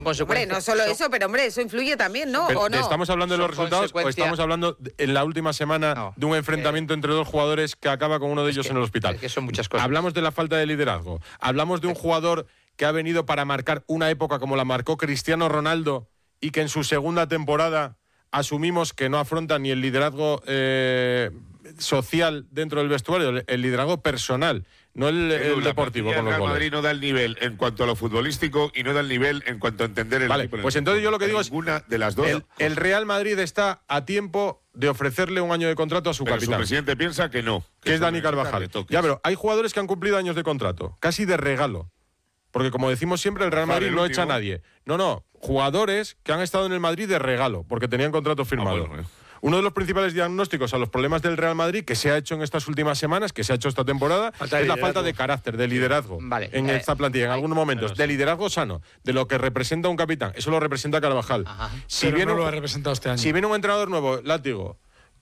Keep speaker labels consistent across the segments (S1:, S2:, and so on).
S1: Hombre, no solo eso, pero hombre, eso influye también, ¿no?
S2: Pero,
S1: ¿o no?
S2: ¿estamos hablando de los resultados o estamos hablando en la última semana de un enfrentamiento entre dos jugadores que acaba con uno de ellos en el hospital?
S3: Que son muchas cosas.
S2: Hablamos de la falta de liderazgo. Hablamos de un jugador que ha venido para marcar una época como la marcó Cristiano Ronaldo y que en su segunda temporada asumimos que no afronta ni el liderazgo social dentro del vestuario, el liderazgo personal, no el deportivo con los goles.
S4: Madrid no da el nivel en cuanto a lo futbolístico y no da el nivel en cuanto a entender el
S2: Vale,
S4: equipo.
S2: Pues entonces yo lo que digo es
S4: ninguna de las dos.
S2: El Real Madrid está a tiempo de ofrecerle un año de contrato a su capitán.
S4: Su presidente piensa que no.
S2: Que es Dani Carvajal. Ya, pero hay jugadores que han cumplido años de contrato, casi de regalo. Porque como decimos siempre, el Real Madrid no echa a nadie. No, jugadores que han estado en el Madrid de regalo, porque tenían contrato firmado. Uno de los principales diagnósticos a los problemas del Real Madrid que se ha hecho en estas últimas semanas, que se ha hecho esta temporada, es la falta de carácter, de liderazgo en esta plantilla, en algunos momentos. De liderazgo sano, de lo que representa un capitán. Eso lo representa Carvajal.
S5: Pero no lo ha representado este año.
S2: Si viene un entrenador nuevo, Látigo,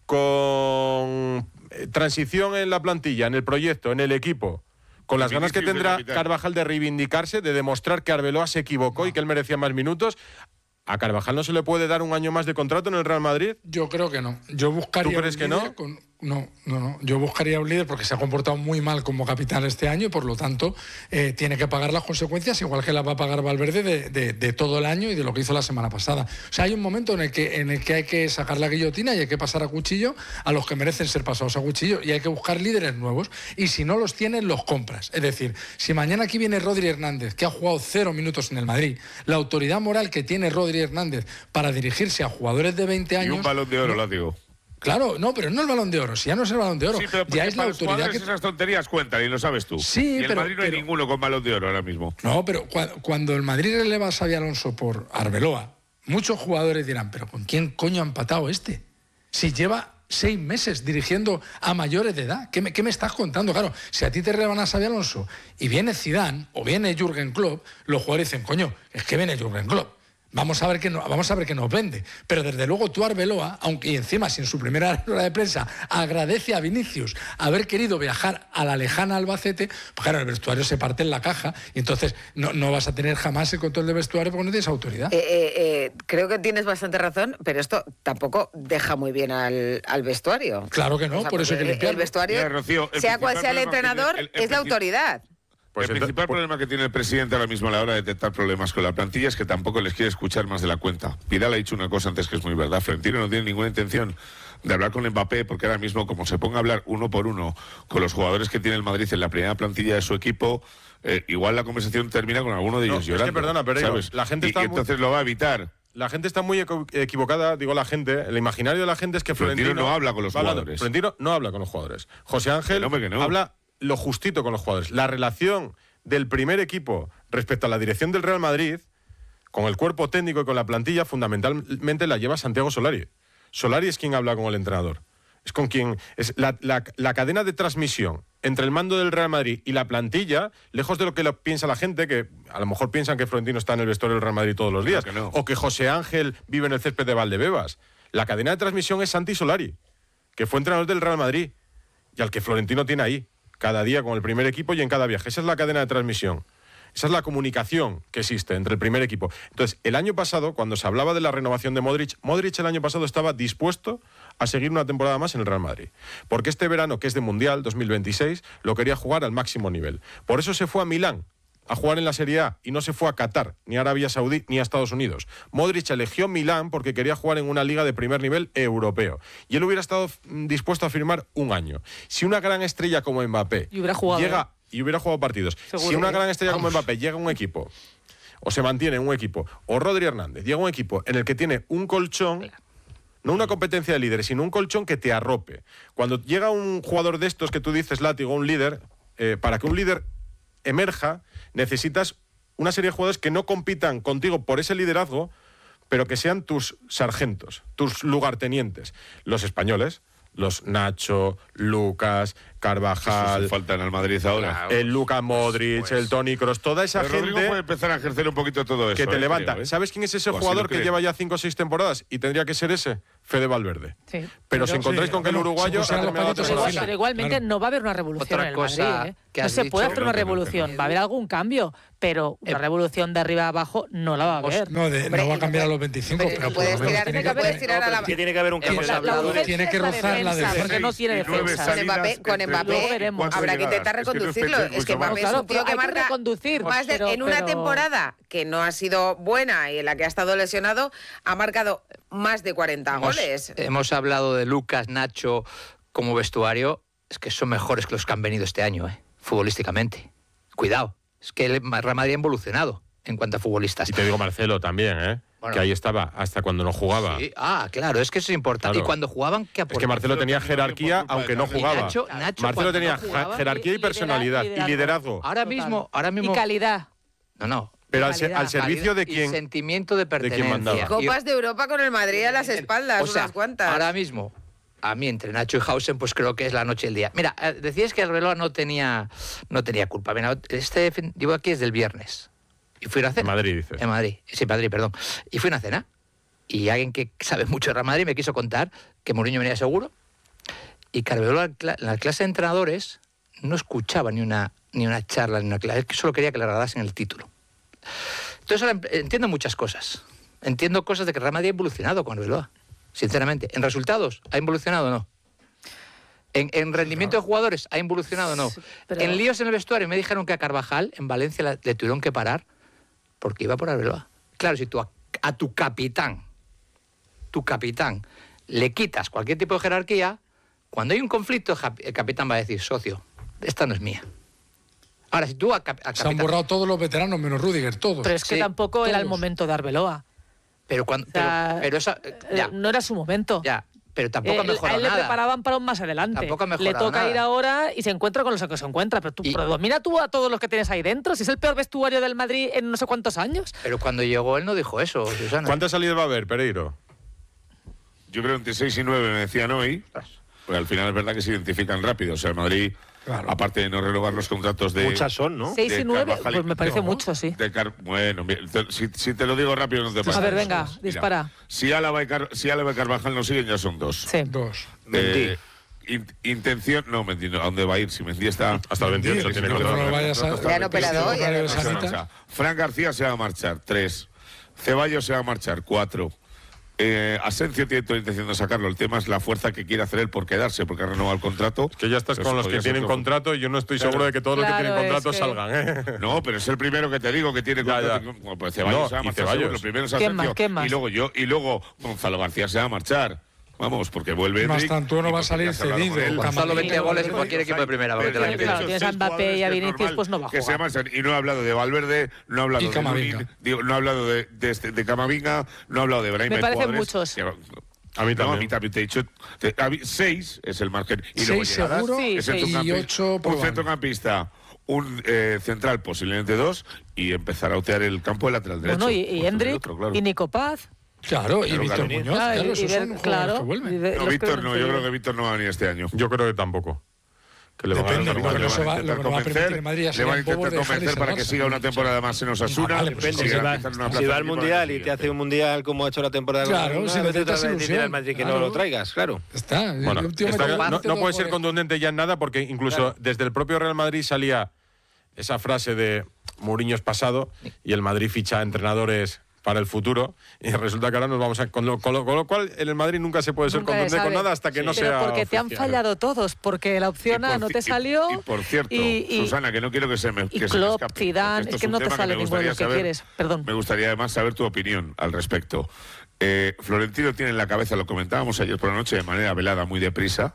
S2: con transición en la plantilla, en el proyecto, en el equipo, con las ganas que tendrá Carvajal de reivindicarse, de demostrar que Arbeloa se equivocó y que él merecía más minutos, ¿a Carvajal no se le puede dar un año más de contrato en el Real Madrid?
S5: Yo creo que no. Yo buscaría.
S2: ¿Tú crees que no?
S5: No. Yo buscaría un líder porque se ha comportado muy mal como capitán este año y por lo tanto tiene que pagar las consecuencias, igual que las va a pagar Valverde de todo el año y de lo que hizo la semana pasada. O sea, hay un momento en el que hay que sacar la guillotina y hay que pasar a cuchillo a los que merecen ser pasados a cuchillo y hay que buscar líderes nuevos y si no los tienes, los compras. Es decir, si mañana aquí viene Rodri Hernández, que ha jugado 0 minutos en el Madrid, la autoridad moral que tiene Rodri Hernández para dirigirse a jugadores de 20 años...
S4: Y un Balón de Oro, Látigo.
S5: Claro, no, pero no el Balón de Oro, si ya no es el Balón de Oro,
S4: sí, pero
S5: ya es la autoridad que...
S4: esas tonterías cuentan y lo sabes tú.
S5: Sí,
S4: y en Madrid no hay ninguno con Balón de Oro ahora mismo.
S5: No, pero cuando el Madrid releva a Xabi Alonso por Arbeloa, muchos jugadores dirán, pero ¿con quién coño ha empatado este? Si lleva 6 meses dirigiendo a mayores de edad. ¿Qué me estás contando? Claro, si a ti te relevan a Xabi Alonso y viene Zidane o viene Jürgen Klopp, los jugadores dicen, coño, es que viene Jürgen Klopp. Vamos a ver qué nos vende. Pero desde luego tú, Arbeloa, aunque y encima sin su primera rueda de prensa agradece a Vinicius haber querido viajar a la lejana Albacete, pues claro, el vestuario se parte en la caja y entonces no vas a tener jamás el control del vestuario porque no tienes autoridad.
S1: Creo que tienes bastante razón, pero esto tampoco deja muy bien al vestuario.
S5: Claro que no, por eso hay que limpiarlo.
S1: El vestuario,
S4: Rocío,
S1: sea cual sea el entrenador, es la autoridad.
S4: Pues el principal problema que tiene el presidente ahora mismo a la hora de detectar problemas con la plantilla es que tampoco les quiere escuchar más de la cuenta. Pidal ha dicho una cosa antes que es muy verdad. Florentino no tiene ninguna intención de hablar con Mbappé porque ahora mismo, como se ponga a hablar uno por uno con los jugadores que tiene el Madrid en la primera plantilla de su equipo, igual la conversación termina con alguno de ellos llorando.
S2: Es que perdona, pero
S4: ¿sabes?
S2: La gente está
S4: entonces lo va a evitar.
S2: La gente está muy equivocada, digo la gente, el imaginario de la gente es que Florentino
S4: no habla con los jugadores.
S2: Florentino no habla con los jugadores. José Ángel habla lo justito con los jugadores. La relación del primer equipo respecto a la dirección del Real Madrid, con el cuerpo técnico y con la plantilla, fundamentalmente la lleva Santiago Solari. Solari es quien habla con el entrenador. Es con quien es la cadena de transmisión entre el mando del Real Madrid y la plantilla, lejos de lo que piensa la gente, que a lo mejor piensan que Florentino está en el vestuario del Real Madrid todos los días, o que José Ángel vive en el césped de Valdebebas. La cadena de transmisión es Santi Solari, que fue entrenador del Real Madrid y al que Florentino tiene ahí, cada día con el primer equipo y en cada viaje. Esa es la cadena de transmisión. Esa es la comunicación que existe entre el primer equipo. Entonces, el año pasado, cuando se hablaba de la renovación de Modric el año pasado estaba dispuesto a seguir una temporada más en el Real Madrid. Porque este verano, que es de Mundial 2026, lo quería jugar al máximo nivel. Por eso se fue a Milán a jugar en la Serie A y no se fue a Qatar, ni a Arabia Saudí, ni a Estados Unidos. Modric eligió Milán porque quería jugar en una liga de primer nivel europeo. Y él hubiera estado dispuesto a firmar un año. Si una gran estrella como Mbappé llega y hubiera jugado partidos, si una gran estrella como Mbappé llega a un equipo, o se mantiene en un equipo, o Rodri Hernández llega a un equipo en el que tiene un colchón, no una competencia de líderes, sino un colchón que te arrope. Cuando llega un jugador de estos que tú dices, Látigo, un líder, para que un líder emerja, necesitas una serie de jugadores que no compitan contigo por ese liderazgo, pero que sean tus sargentos, tus lugartenientes. Los españoles, los Nacho, Lucas, Carvajal...
S4: Eso faltan al Madrid ahora.
S2: El Luka Modric, el Toni Kroos, toda esa gente...
S4: Rodrigo puede empezar a ejercer un poquito todo eso.
S2: Que te levanta.
S4: Creo,
S2: ¿Sabes quién es ese
S4: Pues
S2: jugador
S4: sí
S2: que lleva ya 5 o 6 temporadas? Y tendría que ser ese. Fede Valverde.
S1: Sí.
S2: Pero si encontráis con que el uruguayo ha terminado
S3: Pero igualmente no va a haber una revolución en el Madrid. No se puede hacer una revolución. Va a haber algún cambio, pero una revolución de arriba a abajo no la va a haber.
S5: No va a cambiar a los 25, pero
S1: puedes tirar a la...
S6: Tiene que haber un cambio.
S5: Tiene que rozar la defensa.
S3: Porque no tiene defensa.
S1: Con Mbappé habrá que intentar reconducirlo. Es que Mbappé es un tío que marca en una temporada que no ha sido buena y en la que ha estado lesionado, ha marcado más de 40 goles.
S7: Hemos hablado de Lucas, Nacho como vestuario, es que son mejores que los que han venido este año, futbolísticamente. Cuidado, es que el Real Madrid ha evolucionado en cuanto a futbolistas.
S2: Y te digo Marcelo también, bueno, que ahí estaba hasta cuando no jugaba.
S7: Sí. Claro, es que eso es importante. Claro. Y cuando jugaban, ¿qué aportaban?
S2: Es que Marcelo tenía jerarquía aunque no jugaba.
S7: Nacho
S2: Marcelo tenía jerarquía y personalidad y liderazgo.
S7: Ahora mismo
S3: y calidad.
S7: No.
S2: Pero al servicio de quién.
S7: Y sentimiento de pertenencia.
S2: ¿De quién mandaba?
S1: Copas de Europa con el Madrid a las espaldas, unas cuantas.
S7: Ahora mismo, a mí entre Nacho y Hausen, pues creo que es la noche y el día. Mira, decías que Arbeloa no tenía culpa. Mira, digo aquí es del viernes. Y fui a una cena.
S2: En Madrid, dices.
S7: En Madrid, sí, Madrid, perdón. Y fui a una cena. Y alguien que sabe mucho de Real Madrid me quiso contar que Mourinho venía seguro y que Arbeloa en la clase de entrenadores no escuchaba ni una charla, ni una clase. Él solo quería que le regalasen el título. Entonces ahora entiendo muchas cosas. Entiendo cosas de que Real Madrid ha evolucionado con Arbeloa, sinceramente. ¿En resultados ha evolucionado o no? ¿En rendimiento de jugadores ha evolucionado o no? Sí, en líos en el vestuario me dijeron que a Carvajal en Valencia le tuvieron que parar porque iba por Arbeloa. Claro, si tú a tu capitán le quitas cualquier tipo de jerarquía, cuando hay un conflicto el capitán va a decir, socio, esta no es mía. Ahora, si tú
S5: se han borrado todos los veteranos, menos Rüdiger, todos.
S3: Pero es que tampoco era el momento de Arbeloa.
S7: Pero cuando...
S3: no era su momento.
S7: Ya, pero tampoco ha mejorado
S3: a él
S7: nada.
S3: le preparaban para un más adelante.
S7: Tampoco ha mejorado
S3: Le toca
S7: nada.
S3: ir ahora y se encuentra con los que se encuentra. Pero domina tú a todos los que tienes ahí dentro. Si es el peor vestuario del Madrid en no sé cuántos años.
S7: Pero cuando llegó él no dijo eso, Susana.
S2: ¿Cuántas salidas va a haber, Pereiro?
S4: Yo creo entre 6 y 9 me decían hoy. Porque al final es verdad que se identifican rápido. O sea, Madrid... Claro. Aparte de no renovar los contratos de...
S6: Muchas son, ¿no?
S3: 6 y 9, pues me parece mucho, sí.
S4: Bueno, si te lo digo rápido no te pasa.
S3: A ver, venga, dispara.
S4: Mira, si Álava y Carvajal no siguen, ya son 2.
S3: Sí.
S5: 2.
S4: Intención... No, Mendy, ¿a dónde va a ir? Si Mendy está...
S2: Hasta el 28 tiene contrato.
S1: Ya han operado hoy.
S4: Fran García se va a marchar, 3. Ceballos se va a marchar, 4. Asencio tiene toda la intención de sacarlo. El tema es la fuerza que quiere hacer él por quedarse, porque ha renovado el contrato.
S2: Que ya estás con los que tienen contrato y yo no estoy seguro de que todos los que tienen contrato salgan.
S4: No, pero es el primero que te digo que tiene contrato. Pues Ceballos se va a marchar. Lo primero es Asencio.
S3: ¿Qué más?
S4: Y luego Gonzalo García se va a marchar. Vamos, porque vuelve
S5: Mastantuono va a salir cedido.
S7: Gonzalo 20 goles en cualquier equipo de primera.
S3: Claro, tienes a Mbappé y a Vinicius, pues no va a jugar.
S4: Que se marchan. Y no he hablado de Valverde, no he hablado de Lunin, no he hablado de Camavinga, no he hablado de Brahim.
S3: Me parecen muchos.
S2: A mí también.
S4: No, a mí te he dicho 6 es el margen. Y
S5: 6 seguro
S4: y
S5: 8
S4: un centrocampista, un central, posiblemente 2, y empezar a otear el campo de lateral derecho.
S3: Bueno, y Hendrik, y Nico Paz.
S5: Claro, y Víctor Muñoz, claro, esos son jugadores que vuelven.
S4: No, Víctor no, yo creo que Víctor no va a venir este año.
S2: Yo creo que tampoco. Que le
S5: Depende,
S2: van a
S5: lo que va a permitir Madrid ya
S4: le van a
S5: sería
S4: intentar convencer para que siga una temporada más en Osasuna.
S6: Si va al Mundial y te hace un Mundial como ha hecho la temporada,
S5: claro, si necesitas ilusión
S6: al Madrid que no lo traigas, claro.
S5: Está.
S2: Bueno, no puede ser contundente ya en nada porque incluso desde el propio Real Madrid salía esa frase de Mourinho es pasado y el Madrid ficha entrenadores para el futuro y resulta que ahora nos vamos a... Con lo cual en el Madrid nunca se puede ser contundente con nada hasta que no sea
S3: Pero porque te han
S2: oficial.
S3: fallado todos, porque la opción A no te salió...
S4: Y por cierto, Susana, que no quiero que se me
S3: escape. Y Klopp, Zidane, es que no te sale ninguno de los que quieres. Perdón.
S4: Me gustaría además saber tu opinión al respecto. Florentino tiene en la cabeza, lo comentábamos ayer por la noche de manera velada, muy deprisa,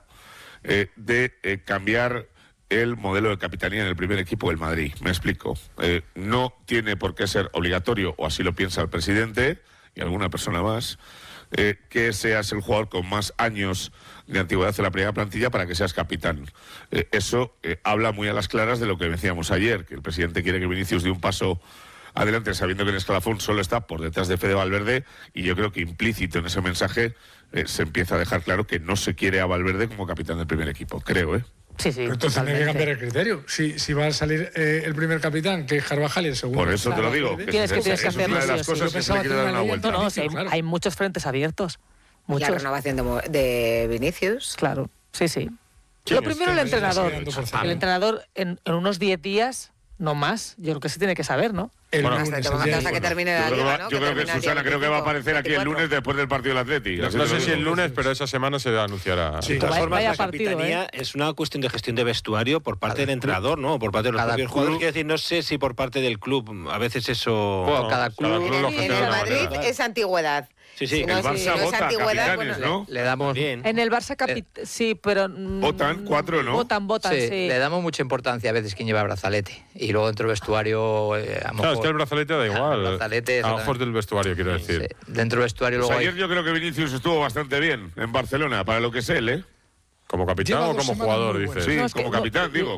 S4: de cambiar el modelo de capitanía en el primer equipo del Madrid. Me explico. No tiene por qué ser obligatorio, o así lo piensa el presidente y alguna persona más, que seas el jugador con más años de antigüedad en la primera plantilla para que seas capitán. Eso habla muy a las claras de lo que decíamos ayer, que el presidente quiere que Vinicius dé un paso adelante sabiendo que el escalafón solo está por detrás de Fede Valverde, y yo creo que implícito en ese mensaje se empieza a dejar claro que no se quiere a Valverde como capitán del primer equipo, creo,
S3: Sí, sí.
S5: Entonces tiene que cambiar el criterio. Si va a salir el primer capitán, que es Carvajal, y el segundo.
S4: Por eso te lo digo.
S3: Tienes que hacerlo.
S4: Es una de las cosas que se le quiere dar una vuelta.
S3: No, sí, hay muchos frentes abiertos.
S1: La renovación de Vinicius.
S3: Claro, sí. Lo primero el entrenador. El entrenador en unos 10 días, no más, yo creo que se tiene que saber, ¿no?
S1: Hasta que termine la liga, ¿no?
S4: Yo creo que Susana va a aparecer aquí el lunes después del partido del Atleti.
S2: No sé si el lunes, pero esa semana se anunciará.
S6: De todas formas, la capitanía es una cuestión de gestión de vestuario por parte del entrenador, ¿no? Por parte de los propios jugadores. Quiero decir, no sé si por parte del club, a veces eso...
S7: Cada club.
S1: En el Madrid es antigüedad.
S6: Sí.
S4: El Barça vota capitanes, ¿no?
S7: Le damos
S6: bien.
S3: En el Barça sí, pero
S4: votan 4, ¿no?
S3: Votan, sí.
S7: Le damos mucha importancia a veces quien lleva el brazalete y luego dentro del vestuario
S2: es que el brazalete da igual. A lo mejor del vestuario, quiero decir.
S7: Sí. Dentro del vestuario luego
S4: ayer yo creo que Vinicius estuvo bastante bien en Barcelona, para lo que es él, ¿eh?
S2: ¿Como capitán o como jugador, dices?
S4: Sí, como capitán, digo.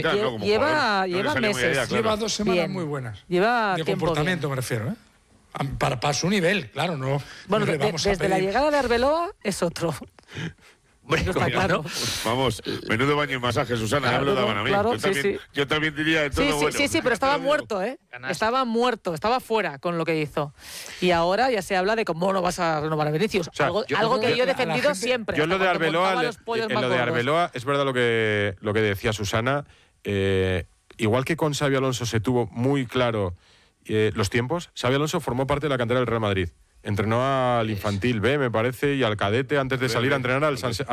S3: Lleva meses.
S5: Lleva 2 semanas muy buenas.
S3: Lleva
S5: de comportamiento, me refiero, ¿eh? Para su nivel, claro, no.
S3: Bueno, desde la llegada de Arbeloa es otro.
S7: Bueno,
S3: está claro.
S4: Vamos, menudo baño y masaje, Susana, ya me lo daban a mí.
S3: Claro,
S4: yo también diría de todo bueno.
S3: Sí, pero estaba muerto, ¿eh? Estaba muerto, estaba fuera con lo que hizo. Y ahora ya se habla de cómo no vas a renovar a Vinicius. O sea, algo que yo he defendido siempre.
S2: Yo lo de Arbeloa, es verdad lo que decía Susana. Igual que con Xabi Alonso se tuvo muy claro los tiempos, Xabi Alonso formó parte de la cantera del Real Madrid. Entrenó al infantil B, me parece, y al cadete antes de salir a entrenar al Sanse,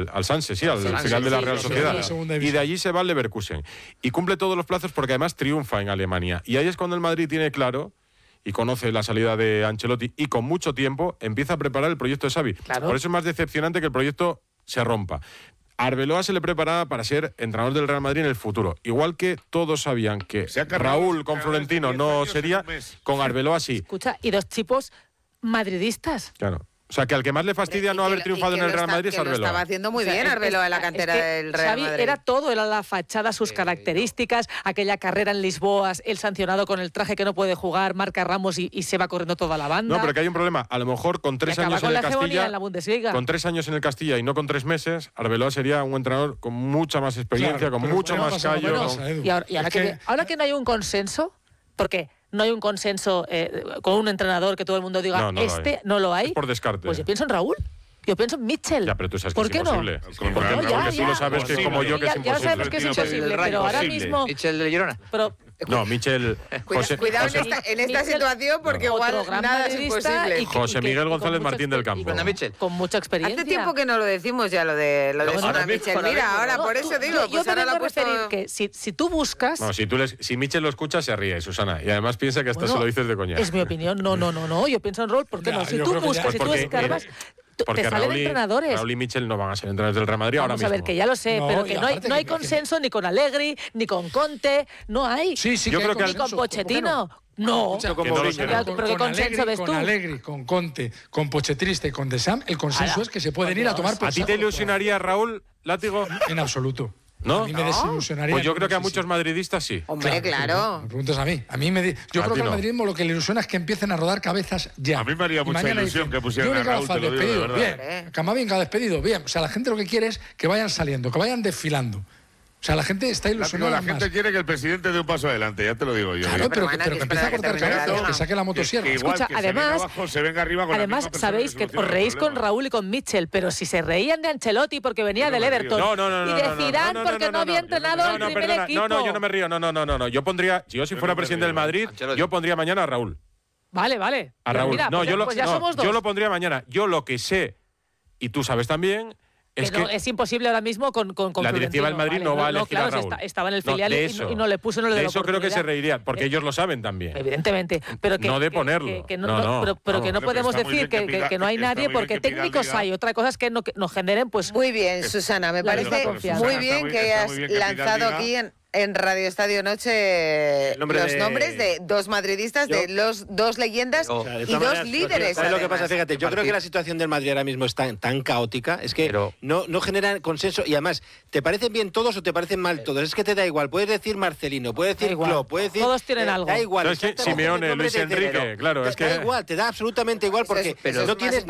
S2: al final de la Real Sociedad. Y de allí se va al Leverkusen. Y cumple todos los plazos porque además triunfa en Alemania. Y ahí es cuando el Madrid tiene claro y conoce la salida de Ancelotti y con mucho tiempo empieza a preparar el proyecto de Xavi. Claro. Por eso es más decepcionante que el proyecto se rompa. A Arbeloa se le preparaba para ser entrenador del Real Madrid en el futuro. Igual que todos sabían que Raúl con Florentino no sería, con Arbeloa sí.
S3: Escucha, y 2 tipos madridistas.
S2: Claro. O sea, que al que más le fastidia no haber triunfado en el Real Madrid es Arbeloa.
S1: Lo estaba haciendo muy bien Arbeloa en la cantera del Real Madrid.
S3: Era todo, era la fachada, sus características, aquella carrera en Lisboa, el sancionado con el traje que no puede jugar, marca Ramos y se va corriendo toda la banda.
S2: No, pero que hay un problema. A lo mejor con 3 años en el Castilla,
S3: en la Bundesliga.
S2: Con 3 años en el Castilla y no con 3 meses, Arbeloa sería un entrenador con mucha más experiencia, con mucho más callo.
S3: Y ahora que no hay un consenso, porque no hay un consenso con un entrenador que todo el mundo diga, no lo hay.
S2: Es por descarte.
S3: Pues yo pienso en Raúl. Yo pienso en Mitchell.
S2: Ya, pero tú sabes que
S3: ¿por qué
S2: es imposible.
S3: No?
S2: Porque Raúl, tú lo sabes que como yo que es imposible.
S3: Ya sabemos que es imposible, pero ahora mismo...
S7: Mitchell de Girona.
S2: No, Mitchell...
S1: Cuidado en esta situación porque igual nada es imposible.
S2: José Miguel González Martín del Campo.
S3: Con mucha experiencia.
S1: Hace tiempo que no lo decimos ya, lo de Mitchell. Mira, ahora por eso digo...
S3: Yo te vengo a referir que si tú buscas...
S2: No, si Mitchell lo escucha se ríe, Susana. Y además piensa que hasta se lo dices de coña.
S3: Es mi opinión. No. Yo pienso en Raúl. ¿Por qué no? Si tú buscas, si tú escarbas...
S2: Porque
S3: te salen entrenadores.
S2: Raúl y Mitchell no van a ser entrenadores del Real Madrid ahora mismo.
S3: Vamos a ver, que ya lo sé, pero que no hay consenso ni con Allegri, ni con Conte, no hay.
S5: Sí,
S2: yo creo que
S3: ni con Pochettino. No,
S5: pero ¿qué consenso ves tú? Con Allegri, con Conte, con Pochettino y con Deschamps, el consenso es que se pueden ir a tomar por
S2: ¿A ti te ilusionaría Raúl Látigo?
S5: En absoluto.
S2: ¿No?
S5: A mí me desilusionaría.
S2: Pues yo creo que a muchos madridistas sí.
S1: Hombre, claro.
S5: Me preguntas a mí. Yo creo que al madridismo lo que le ilusiona es que empiecen a rodar cabezas ya.
S4: A mí me haría mucha ilusión que pusieran a Raúl, te lo digo de verdad.
S5: Bien, Camavinga despedido, bien. O sea, la gente lo que quiere es que vayan saliendo, que vayan desfilando. O sea, la gente está ilusionada.
S4: La gente quiere que el presidente dé un paso adelante, ya te lo digo yo.
S5: Claro, pero que empiece a cortar cabezas, que saque la motosierra.
S3: Escucha, además,
S4: se venga arriba con
S3: además sabéis que os reís con Raúl y con Mitchell, pero si se reían de Ancelotti porque venía del Everton y de Zidane porque no había entrenado el primer equipo.
S2: No, yo no me río, no. Yo si fuera presidente del Madrid, yo pondría mañana a Raúl.
S3: Vale.
S2: A Raúl.
S3: Mira, pues ya somos dos.
S2: Yo lo pondría mañana. Yo lo que sé, y tú sabes también...
S3: Es imposible ahora mismo con
S2: la directiva del Madrid no va a elegir a Raúl.
S3: Estaba en el filial y no le puso, no le dio la oportunidad.
S2: Eso creo que se reirían, porque ellos lo saben también.
S3: Evidentemente. Pero
S2: no de ponerlo.
S3: Pero que no podemos decir que no hay nadie, porque técnicos hay. Otra cosa es que nos generen, pues...
S1: Muy bien, Susana, me parece muy bien que hayas lanzado aquí en Radio Estadio Noche los nombres de 2 madridistas, de los 2 leyendas y 2 líderes.
S6: ¿Sabes lo que pasa? Fíjate, yo creo que la situación del Madrid ahora mismo es tan caótica, es que no genera consenso y además, ¿te parecen bien todos o te parecen mal todos? Es que te da igual, puedes decir Marcelino, puedes decir Klopp, puedes decir...
S3: Todos tienen algo.
S6: Da igual.
S2: Es que Simeone, Luis Enrique, claro, es que...
S6: Da igual, te da absolutamente igual porque no tienes...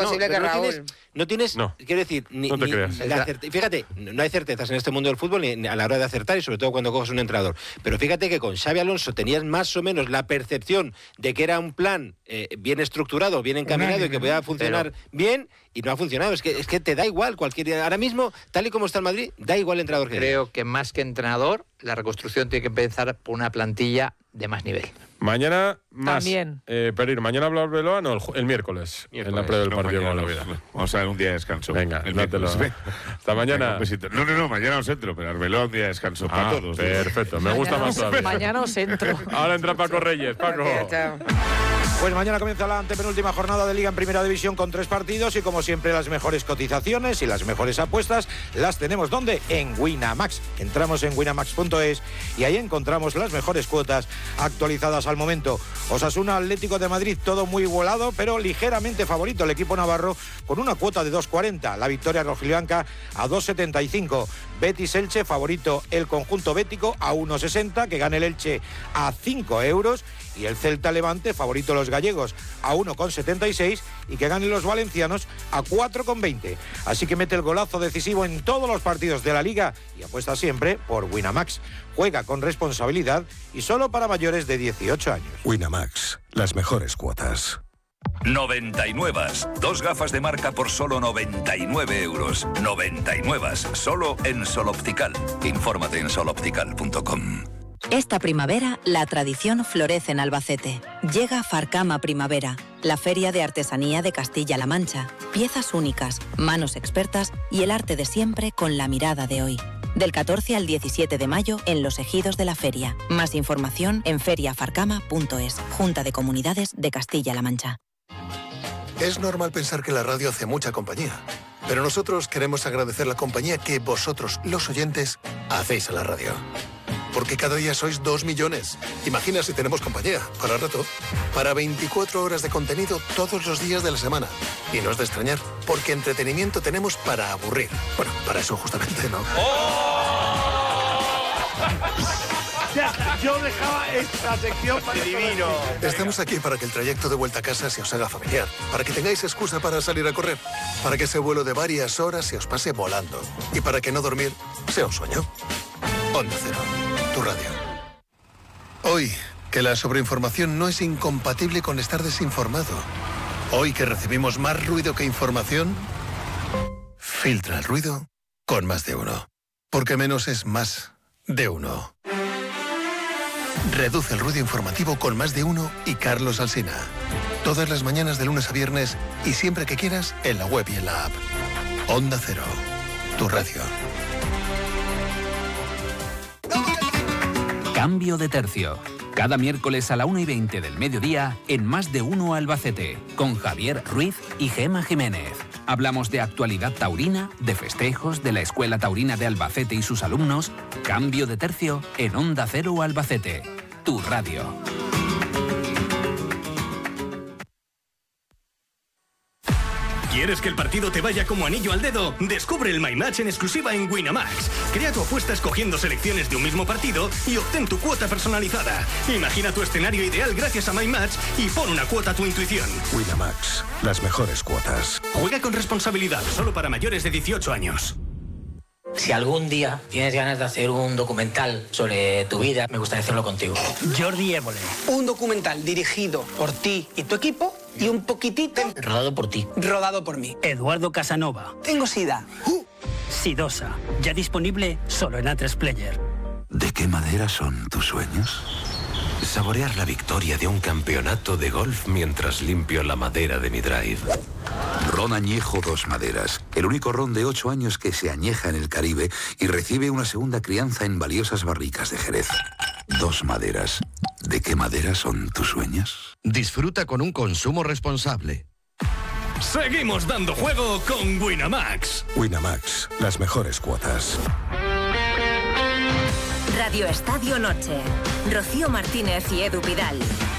S6: No tienes, quiero decir,
S2: no te creas.
S6: fíjate, no hay certezas en este mundo del fútbol ni a la hora de acertar y sobre todo cuando coges un entrenador. Pero fíjate que con Xabi Alonso tenías más o menos la percepción de que era un plan bien estructurado, bien encaminado y que podía funcionar bien, y no ha funcionado. Es que te da igual cualquier... Ahora mismo, tal y como está el Madrid, da igual el entrenador que
S7: creo que más que entrenador, la reconstrucción tiene que empezar por una plantilla de más nivel.
S2: Mañana más.
S3: También.
S2: Pereiro, mañana habla Arbeloa, no, el miércoles, en la previa del partido con la vida.
S4: Vamos a ver un día de descanso.
S2: Venga, hasta mañana.
S4: Venga, no, mañana os entro, pero Arbeloa un día de descanso para todos.
S2: Perfecto, me gusta más todavía.
S3: Mañana os entro.
S2: Ahora entra Paco Reyes. Paco.
S1: Chao.
S8: Pues mañana comienza la antepenúltima jornada de Liga en Primera División con 3 partidos y como siempre las mejores cotizaciones y las mejores apuestas las tenemos ¿dónde? En Winamax. Entramos en winamax.es y ahí encontramos las mejores cuotas actualizadas al momento. Osasuna Atlético de Madrid, todo muy volado, pero ligeramente favorito el equipo navarro con una cuota de 2,40. La victoria rojiblanca a 2,75. Betis Elche, favorito el conjunto bético a 1,60, que gane el Elche a 5 euros. Y el Celta Levante, favorito los gallegos, a 1,76 y que ganen los valencianos a 4,20. Así que mete el golazo decisivo en todos los partidos de la Liga y apuesta siempre por Winamax. Juega con responsabilidad y solo para mayores de 18 años.
S9: Winamax, las mejores cuotas.
S10: 99. 2 gafas de marca por solo 99 euros. 99. Solo en Sol Optical. Infórmate en soloptical.com.
S11: Esta primavera, la tradición florece en Albacete. Llega Farcama Primavera, la feria de artesanía de Castilla-La Mancha. Piezas únicas, manos expertas y el arte de siempre con la mirada de hoy. Del 14 al 17 de mayo en los ejidos de la feria. Más información en feriafarcama.es. Junta de Comunidades de Castilla-La Mancha.
S9: Es normal pensar que la radio hace mucha compañía, pero nosotros queremos agradecer la compañía que vosotros, los oyentes, hacéis a la radio. Porque cada día sois 2 millones. Imagina si tenemos compañía, para rato, para 24 horas de contenido todos los días de la semana. Y no es de extrañar, porque entretenimiento tenemos para aburrir. Bueno, para eso justamente, ¿no?
S12: Yo dejaba esta sección para divino.
S9: Estamos aquí para que el trayecto de vuelta a casa se os haga familiar, para que tengáis excusa para salir a correr, para que ese vuelo de varias horas se os pase volando y para que no dormir sea un sueño. Onda Cero, tu radio. Hoy, que la sobreinformación no es incompatible con estar desinformado. Hoy que recibimos más ruido que información, filtra el ruido con Más de Uno. Porque menos es más de uno. Reduce el ruido informativo con Más de Uno y Carlos Alsina. Todas las mañanas de lunes a viernes y siempre que quieras en la web y en la app. Onda Cero, tu radio.
S13: Cambio de tercio. Cada miércoles a la 1:20 del mediodía en Más de Uno Albacete, con Javier Ruiz y Gema Jiménez. Hablamos de actualidad taurina, de festejos, de la Escuela Taurina de Albacete y sus alumnos. Cambio de tercio en Onda Cero Albacete, tu radio.
S14: ¿Quieres que el partido te vaya como anillo al dedo? Descubre el My Match en exclusiva en Winamax. Crea tu apuesta escogiendo selecciones de un mismo partido y obtén tu cuota personalizada. Imagina tu escenario ideal gracias a My Match y pon una cuota a tu intuición.
S9: Winamax, las mejores cuotas.
S14: Juega con responsabilidad, solo para mayores de 18 años.
S15: Si algún día tienes ganas de hacer un documental sobre tu vida, me gustaría hacerlo contigo.
S16: Jordi Évole. Un documental dirigido por ti y tu equipo y un poquitito...
S15: Rodado por ti.
S16: Rodado por mí.
S17: Eduardo Casanova.
S16: Tengo sida.
S17: Sidosa. Ya disponible solo en A3 Player.
S18: ¿De qué madera son tus sueños? Saborear la victoria de un campeonato de golf mientras limpio la madera de mi drive.
S19: Ron Añejo Dos Maderas, el único ron de 8 años que se añeja en el Caribe y recibe una segunda crianza en valiosas barricas de Jerez. Dos Maderas. ¿De qué madera son tus sueños?
S18: Disfruta con un consumo responsable.
S14: Seguimos dando juego con Winamax.
S9: Winamax, las mejores cuotas.
S11: Radio Estadio Noche. Rocío Martínez y Edu Vidal.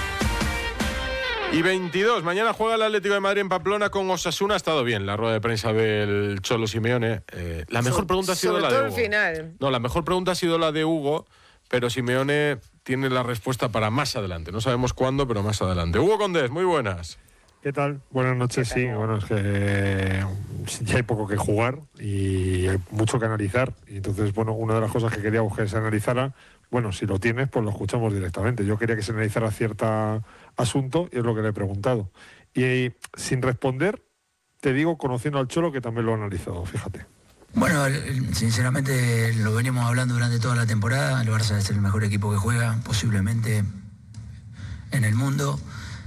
S2: Y 22, mañana juega el Atlético de Madrid en Pamplona con Osasuna. Ha estado bien la rueda de prensa del Cholo Simeone. La mejor pregunta ha sido la de Hugo.
S1: Sobre todo el final.
S2: No, la mejor pregunta ha sido la de Hugo, pero Simeone tiene la respuesta para más adelante. No sabemos cuándo, pero más adelante. Hugo Condés, muy buenas.
S20: ¿Qué tal? Buenas noches, sí. Bueno, es que ya hay poco que jugar y hay mucho que analizar. Y entonces, bueno, una de las cosas que queríamos que se analizara, bueno, si lo tienes, pues lo escuchamos directamente. Yo quería que se analizara cierto asunto y es lo que le he preguntado. Y sin responder, te digo, conociendo al Cholo, que también lo ha analizado, fíjate.
S21: Bueno, sinceramente lo venimos hablando durante toda la temporada. El Barça es el mejor equipo que juega, posiblemente en el mundo.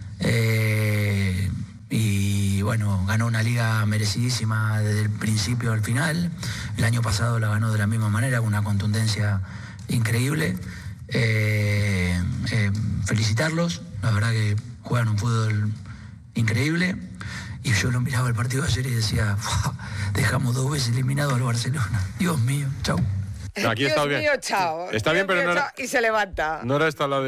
S21: Y bueno, ganó una liga merecidísima desde el principio al final. El año pasado la ganó de la misma manera, con una contundencia increíble. Felicitarlos, la verdad que juegan un fútbol increíble. Y yo lo miraba el partido de ayer y decía, dejamos 2 veces eliminado al Barcelona. Dios mío, chau.
S2: Aquí está bien.
S1: Dios mío, chao.
S2: Está bien, pero no era...
S1: Y se levanta.
S2: No era esta la de...